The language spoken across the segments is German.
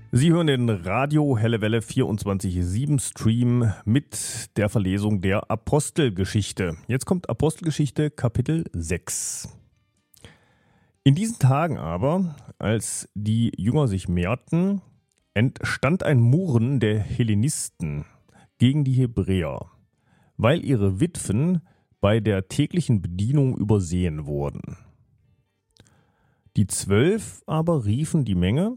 Sie hören den Radio Helle Welle 24/7 Stream mit der Verlesung der Apostelgeschichte. Jetzt kommt Apostelgeschichte Kapitel 6. In diesen Tagen aber, als die Jünger sich mehrten, entstand ein Murren der Hellenisten gegen die Hebräer, weil ihre Witwen bei der täglichen Bedienung übersehen wurden. Die 12 aber riefen die Menge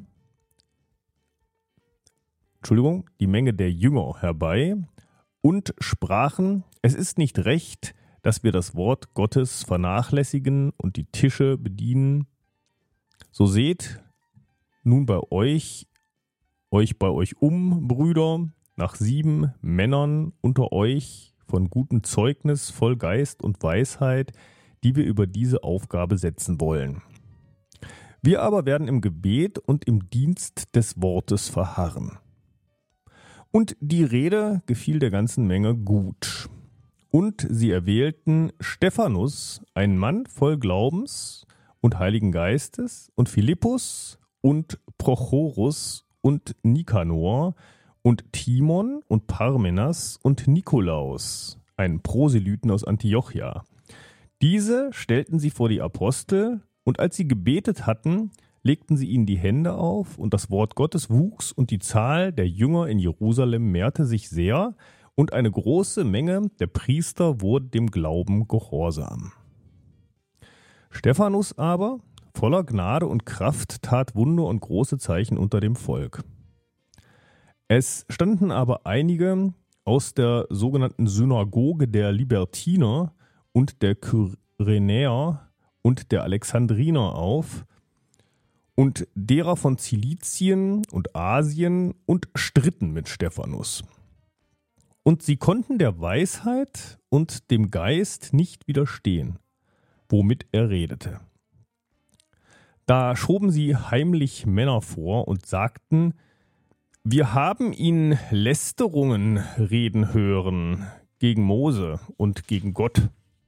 der Jünger herbei und sprachen: Es ist nicht recht, dass wir das Wort Gottes vernachlässigen und die Tische bedienen. So seht nun bei euch um, Brüder, nach 7 Männern unter euch von gutem Zeugnis, voll Geist und Weisheit, die wir über diese Aufgabe setzen wollen. Wir aber werden im Gebet und im Dienst des Wortes verharren. Und die Rede gefiel der ganzen Menge gut. Und sie erwählten Stephanus, einen Mann voll Glaubens und Heiligen Geistes, und Philippus und Prochorus und Nikanor und Timon und Parmenas und Nikolaus, einen Proselyten aus Antiochia. Diese stellten sie vor die Apostel, und als sie gebetet hatten, legten sie ihnen die Hände auf, und das Wort Gottes wuchs, und die Zahl der Jünger in Jerusalem mehrte sich sehr, und eine große Menge der Priester wurde dem Glauben gehorsam. Stephanus aber, voller Gnade und Kraft, tat Wunder und große Zeichen unter dem Volk. Es standen aber einige aus der sogenannten Synagoge der Libertiner und der Kyrenäer und der Alexandriner auf, und derer von Zilizien und Asien, und stritten mit Stephanus. Und sie konnten der Weisheit und dem Geist nicht widerstehen, womit er redete. Da schoben sie heimlich Männer vor und sagten: Wir haben ihn Lästerungen reden hören gegen Mose und gegen Gott.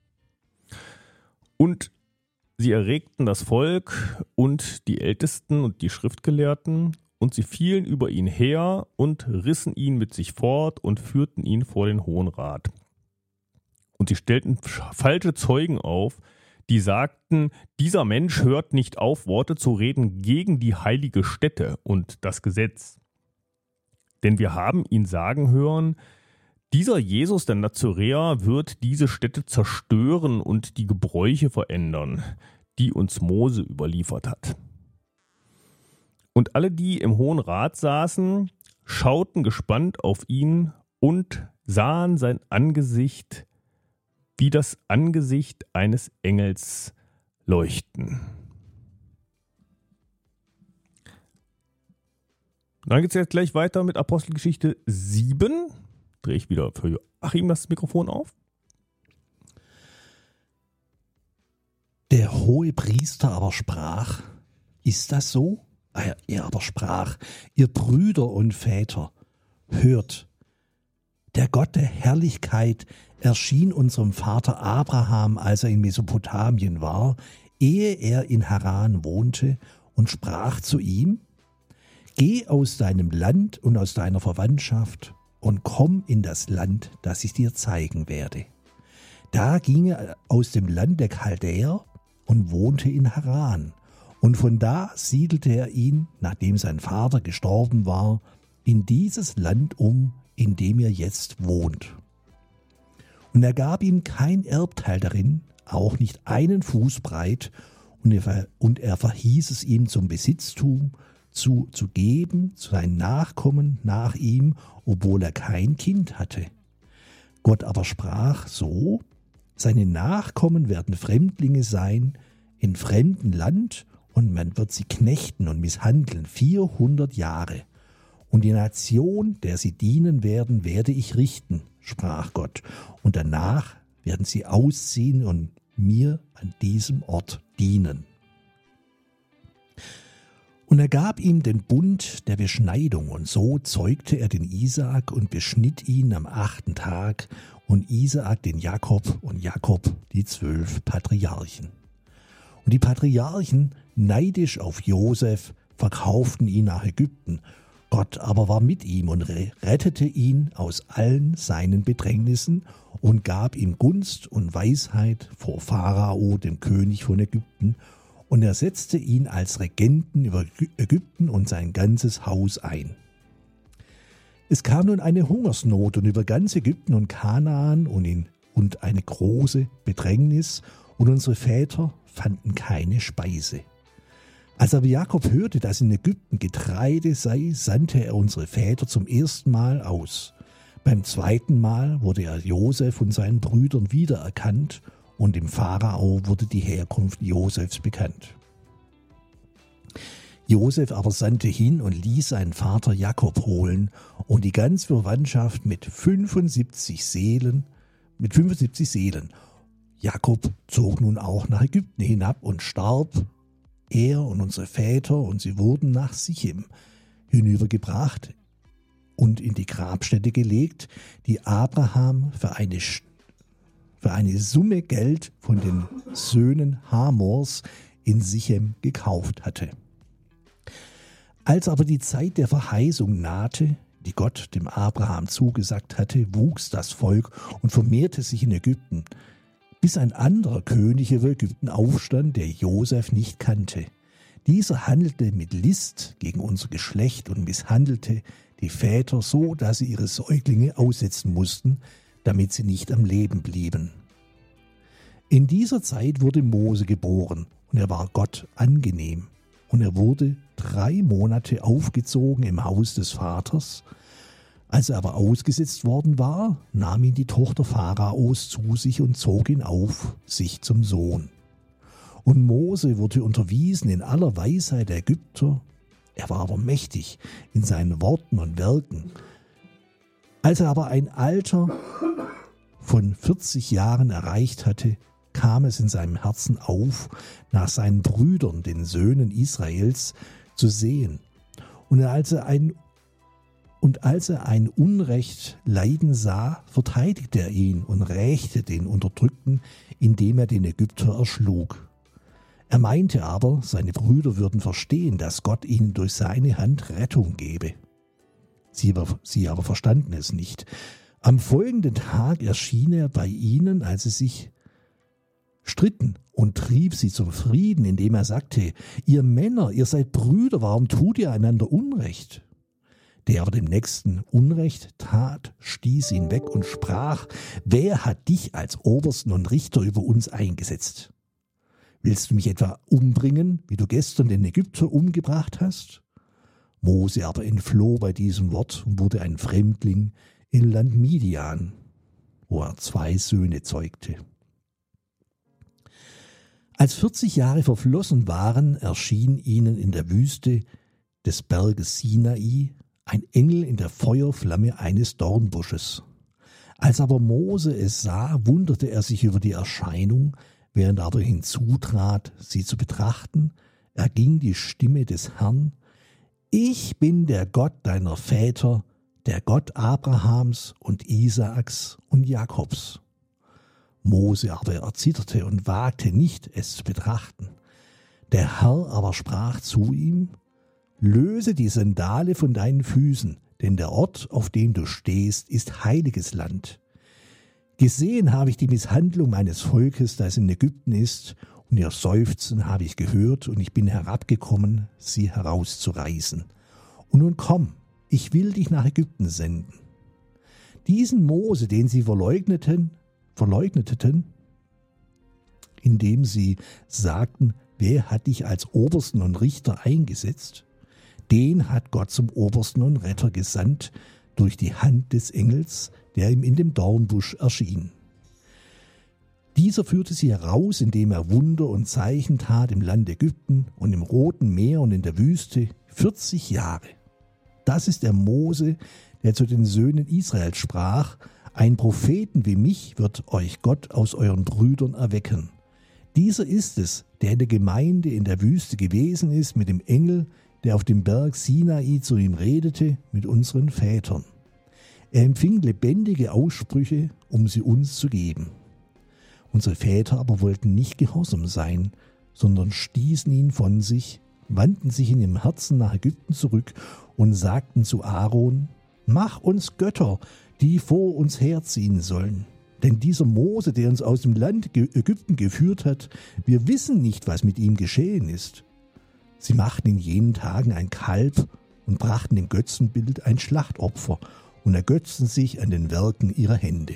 Und sie erregten das Volk und die Ältesten und die Schriftgelehrten, und sie fielen über ihn her und rissen ihn mit sich fort und führten ihn vor den Hohen Rat. Und sie stellten falsche Zeugen auf, die sagten: Dieser Mensch hört nicht auf, Worte zu reden gegen die heilige Stätte und das Gesetz. Denn wir haben ihn sagen hören: Dieser Jesus, der Nazaräer, wird diese Stätte zerstören und die Gebräuche verändern, die uns Mose überliefert hat. Und alle, die im Hohen Rat saßen, schauten gespannt auf ihn und sahen sein Angesicht wie das Angesicht eines Engels leuchten. Dann geht es jetzt gleich weiter mit Apostelgeschichte 7. Drehe ich wieder für Joachim das Mikrofon auf. Der hohe Priester aber sprach: Ist das so? Er aber sprach: Ihr Brüder und Väter, hört, der Gott der Herrlichkeit erschien unserem Vater Abraham, als er in Mesopotamien war, ehe er in Haran wohnte, und sprach zu ihm: Geh aus deinem Land und aus deiner Verwandtschaft und komm in das Land, das ich dir zeigen werde. Da ging er aus dem Land der Chaldäer und wohnte in Haran. Und von da siedelte er ihn, nachdem sein Vater gestorben war, in dieses Land um, in dem er jetzt wohnt. Und er gab ihm kein Erbteil darin, auch nicht einen Fuß breit, und er verhieß es ihm zum Besitztum zu geben, zu seinen Nachkommen nach ihm, obwohl er kein Kind hatte. Gott aber sprach so: Seine Nachkommen werden Fremdlinge sein in fremdem Land, und man wird sie knechten und misshandeln 400 Jahre. Und die Nation, der sie dienen werden, werde ich richten, sprach Gott. Und danach werden sie ausziehen und mir an diesem Ort dienen. Und er gab ihm den Bund der Beschneidung, und so zeugte er den Isaak und beschnitt ihn am 8. Tag, und Isaak den Jakob und Jakob die 12 Patriarchen. Und die Patriarchen, neidisch auf Josef, verkauften ihn nach Ägypten. Gott aber war mit ihm und rettete ihn aus allen seinen Bedrängnissen und gab ihm Gunst und Weisheit vor Pharao, dem König von Ägypten, und er setzte ihn als Regenten über Ägypten und sein ganzes Haus ein. Es kam nun eine Hungersnot und über ganz Ägypten und Kanaan und eine große Bedrängnis, und unsere Väter fanden keine Speise. Als aber Jakob hörte, dass in Ägypten Getreide sei, sandte er unsere Väter zum ersten Mal aus. Beim zweiten Mal wurde er Josef und seinen Brüdern wiedererkannt, und dem Pharao wurde die Herkunft Josefs bekannt. Josef aber sandte hin und ließ seinen Vater Jakob holen und die ganze Verwandtschaft mit 75 Seelen. Jakob zog nun auch nach Ägypten hinab und starb, er und unsere Väter, und sie wurden nach Sichem hinübergebracht und in die Grabstätte gelegt, die Abraham für eine Summe Geld von den Söhnen Hamors in Sichem gekauft hatte. Als aber die Zeit der Verheißung nahte, die Gott dem Abraham zugesagt hatte, wuchs das Volk und vermehrte sich in Ägypten, bis ein anderer König über Ägypten aufstand, der Josef nicht kannte. Dieser handelte mit List gegen unser Geschlecht und misshandelte die Väter so, dass sie ihre Säuglinge aussetzen mussten, damit sie nicht am Leben blieben. In dieser Zeit wurde Mose geboren, und er war Gott angenehm, und er wurde 3 Monate aufgezogen im Haus des Vaters. Als er aber ausgesetzt worden war, nahm ihn die Tochter Pharaos zu sich und zog ihn auf sich zum Sohn. Und Mose wurde unterwiesen in aller Weisheit der Ägypter. Er war aber mächtig in seinen Worten und Werken. Als er aber ein Alter von 40 Jahren erreicht hatte, kam es in seinem Herzen auf, nach seinen Brüdern, den Söhnen Israels, zu sehen. Und als er ein Unrecht leiden sah, verteidigte er ihn und rächte den Unterdrückten, indem er den Ägypter erschlug. Er meinte aber, seine Brüder würden verstehen, dass Gott ihnen durch seine Hand Rettung gebe. Sie aber verstanden es nicht. Am folgenden Tag erschien er bei ihnen, als sie sich stritten, und trieb sie zum Frieden, indem er sagte: Ihr Männer, ihr seid Brüder, warum tut ihr einander Unrecht? Der aber dem Nächsten Unrecht tat, stieß ihn weg und sprach: Wer hat dich als Obersten und Richter über uns eingesetzt? Willst du mich etwa umbringen, wie du gestern den Ägypter umgebracht hast? Mose aber entfloh bei diesem Wort und wurde ein Fremdling im Land Midian, wo er 2 Söhne zeugte. Als 40 Jahre verflossen waren, erschien ihnen in der Wüste des Berges Sinai ein Engel in der Feuerflamme eines Dornbusches. Als aber Mose es sah, wunderte er sich über die Erscheinung, während er aber hinzutrat, sie zu betrachten, erging die Stimme des Herrn: Ich bin der Gott deiner Väter, der Gott Abrahams und Isaaks und Jakobs. Mose aber erzitterte und wagte nicht, es zu betrachten. Der Herr aber sprach zu ihm: Löse die Sandale von deinen Füßen, denn der Ort, auf dem du stehst, ist heiliges Land. Gesehen habe ich die Misshandlung meines Volkes, das in Ägypten ist, und ihr Seufzen habe ich gehört, und ich bin herabgekommen, sie herauszureißen. Und nun komm, ich will dich nach Ägypten senden. Diesen Mose, den sie verleugneten, indem sie sagten: Wer hat dich als Obersten und Richter eingesetzt? Den hat Gott zum Obersten und Retter gesandt durch die Hand des Engels, der ihm in dem Dornbusch erschien. Dieser führte sie heraus, indem er Wunder und Zeichen tat im Land Ägypten und im Roten Meer und in der Wüste 40 Jahre. Das ist der Mose, der zu den Söhnen Israels sprach: Ein Propheten wie mich wird euch Gott aus euren Brüdern erwecken. Dieser ist es, der in der Gemeinde in der Wüste gewesen ist mit dem Engel, der auf dem Berg Sinai zu ihm redete, mit unseren Vätern. Er empfing lebendige Aussprüche, um sie uns zu geben. Unsere Väter aber wollten nicht gehorsam sein, sondern stießen ihn von sich wandten sich in ihrem Herzen nach Ägypten zurück und sagten zu Aaron: Mach uns Götter, die vor uns herziehen sollen. Denn dieser Mose, der uns aus dem Land Ägypten geführt hat, wir wissen nicht, was mit ihm geschehen ist. Sie machten in jenen Tagen ein Kalb und brachten dem Götzenbild ein Schlachtopfer und ergötzten sich an den Werken ihrer Hände.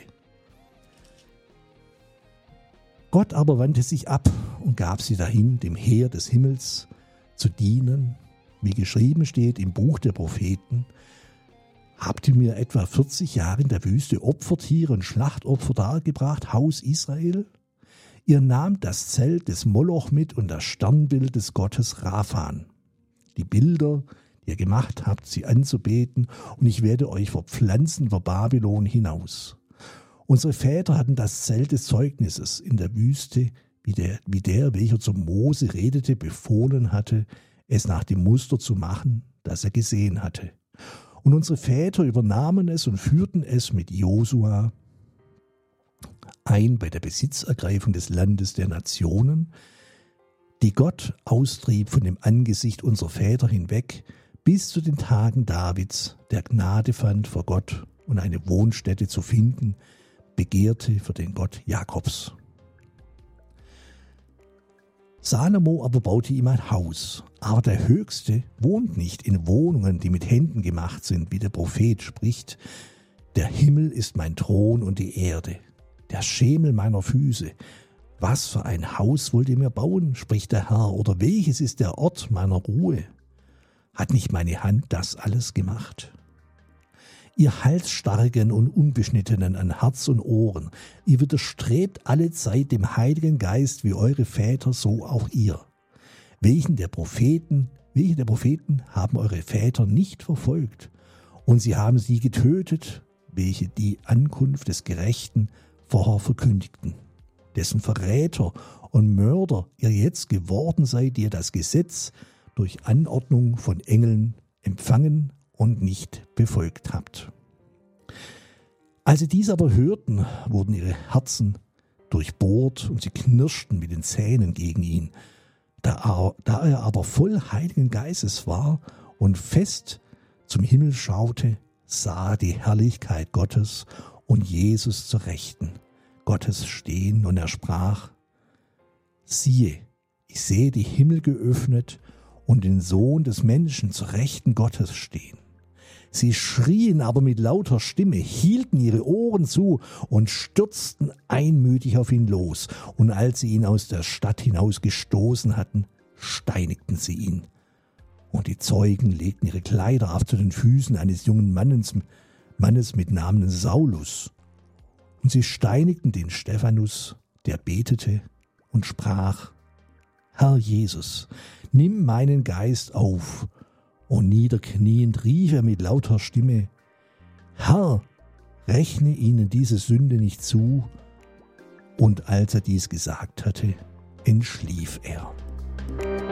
Gott aber wandte sich ab und gab sie dahin, dem Heer des Himmels zu dienen, wie geschrieben steht im Buch der Propheten: Habt ihr mir etwa 40 Jahre in der Wüste Opfertiere und Schlachtopfer dargebracht, Haus Israel? Ihr nahmt das Zelt des Moloch mit und das Sternbild des Gottes Raphan. Die Bilder, die ihr gemacht habt, sie anzubeten, und ich werde euch verpflanzen vor Babylon hinaus. Unsere Väter hatten das Zelt des Zeugnisses in der Wüste, wie der, welcher zu Mose redete, befohlen hatte, es nach dem Muster zu machen, das er gesehen hatte. Und unsere Väter übernahmen es und führten es mit Josua ein bei der Besitzergreifung des Landes der Nationen, die Gott austrieb von dem Angesicht unserer Väter hinweg, bis zu den Tagen Davids, der Gnade fand vor Gott und eine Wohnstätte zu finden begehrte für den Gott Jakobs. Salomo aber baute ihm ein Haus, aber der Höchste wohnt nicht in Wohnungen, die mit Händen gemacht sind, wie der Prophet spricht: Der Himmel ist mein Thron und die Erde, der Schemel meiner Füße. Was für ein Haus wollt ihr mir bauen, spricht der Herr, oder welches ist der Ort meiner Ruhe? Hat nicht meine Hand das alles gemacht? Ihr Halsstarrigen und Unbeschnittenen an Herz und Ohren, ihr widerstrebt alle Zeit dem Heiligen Geist wie eure Väter, so auch ihr. Welche der Propheten haben eure Väter nicht verfolgt, und sie haben sie getötet, welche die Ankunft des Gerechten vorher verkündigten, dessen Verräter und Mörder ihr jetzt geworden seid, die ihr das Gesetz durch Anordnung von Engeln empfangen und nicht befolgt habt. Als sie dies aber hörten, wurden ihre Herzen durchbohrt und sie knirschten mit den Zähnen gegen ihn. Da er aber voll Heiligen Geistes war und fest zum Himmel schaute, sah die Herrlichkeit Gottes und Jesus zur Rechten Gottes stehen, und er sprach: Siehe, ich sehe die Himmel geöffnet und den Sohn des Menschen zur Rechten Gottes stehen. Sie schrien aber mit lauter Stimme, hielten ihre Ohren zu und stürzten einmütig auf ihn los. Und als sie ihn aus der Stadt hinaus gestoßen hatten, steinigten sie ihn. Und die Zeugen legten ihre Kleider ab zu den Füßen eines jungen Mannes mit Namen Saulus. Und sie steinigten den Stephanus, der betete und sprach: Herr Jesus, nimm meinen Geist auf. Und niederkniend rief er mit lauter Stimme: Herr, rechne ihnen diese Sünde nicht zu. Und als er dies gesagt hatte, entschlief er.